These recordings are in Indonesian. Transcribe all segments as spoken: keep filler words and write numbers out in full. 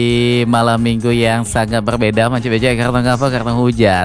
Di malam minggu yang sangat berbeda Manca Beca karena ngapa? Karena hujan.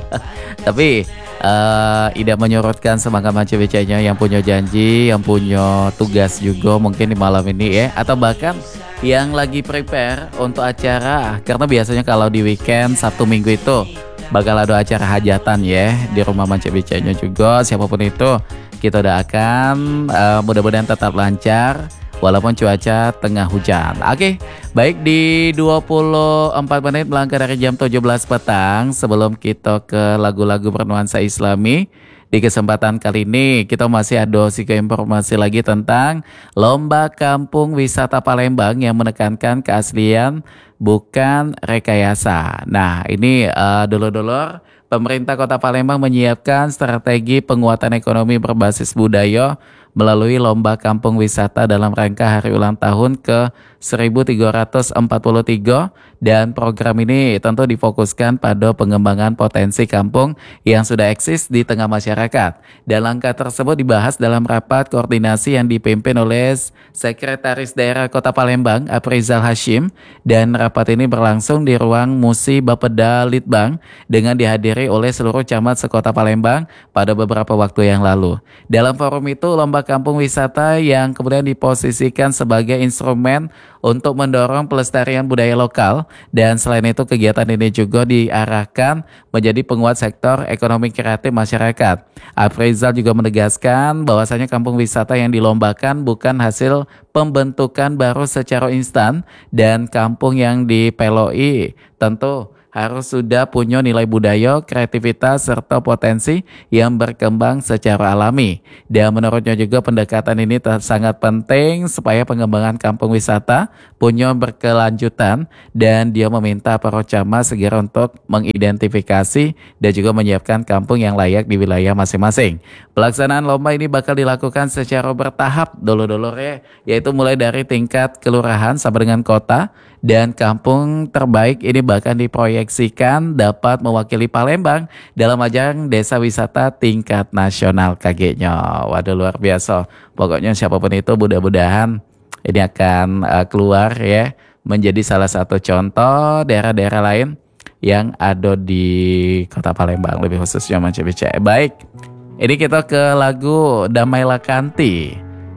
Tapi eh, tidak menyurutkan semangat Manca Becanya yang punya janji, yang punya tugas juga mungkin di malam ini ya, atau bahkan yang lagi prepare untuk acara. Karena biasanya kalau di weekend Sabtu Minggu itu bakal ada acara hajatan ya di rumah Manca Becanya juga. Siapapun itu kita doakan eh, mudah-mudahan tetap lancar walaupun cuaca tengah hujan. Oke, baik di dua puluh empat menit melangkah dari jam tujuh belas petang. Sebelum kita ke lagu-lagu bernuansa Islami, di kesempatan kali ini kita masih ada sih informasi lagi tentang Lomba Kampung Wisata Palembang yang menekankan keaslian bukan rekayasa. Nah, ini uh, dulur-dulur, pemerintah Kota Palembang menyiapkan strategi penguatan ekonomi berbasis budaya melalui Lomba Kampung Wisata dalam rangka hari ulang tahun ke seribu tiga ratus empat puluh tiga, dan program ini tentu difokuskan pada pengembangan potensi kampung yang sudah eksis di tengah masyarakat. Dan langkah tersebut dibahas dalam rapat koordinasi yang dipimpin oleh Sekretaris Daerah Kota Palembang, Aprizal Hashim, dan rapat ini berlangsung di ruang Musi Bapeda Litbang dengan dihadiri oleh seluruh camat sekota Palembang pada beberapa waktu yang lalu. Dalam forum itu, Lomba Kampung Wisata yang kemudian diposisikan sebagai instrumen untuk mendorong pelestarian budaya lokal, dan selain itu kegiatan ini juga diarahkan menjadi penguat sektor ekonomi kreatif masyarakat. Afrizal juga menegaskan bahwasanya kampung wisata yang dilombakan bukan hasil pembentukan baru secara instan, dan kampung yang dipeloi tentu harus sudah punya nilai budaya, kreativitas, serta potensi yang berkembang secara alami. Dan menurutnya juga pendekatan ini sangat penting supaya pengembangan kampung wisata punya berkelanjutan, dan dia meminta para camat segera untuk mengidentifikasi dan juga menyiapkan kampung yang layak di wilayah masing-masing. Pelaksanaan lomba ini bakal dilakukan secara bertahap dulu-dulu ya, yaitu mulai dari tingkat kelurahan sampai dengan kota, dan kampung terbaik ini bahkan diproyeksikan dapat mewakili Palembang dalam ajang desa wisata tingkat nasional K G-nya. Waduh, luar biasa. Pokoknya siapapun itu mudah-mudahan ini akan uh, keluar ya menjadi salah satu contoh daerah-daerah lain yang ada di Kota Palembang, lebih khususnya Manca Beca. Baik, ini kita ke lagu Damailah Kanti.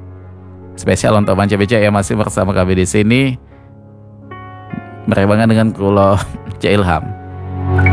Spesial untuk Manca Beca yang masih bersama kami di sini. Merebangan dengan Kulo Cak Ilham.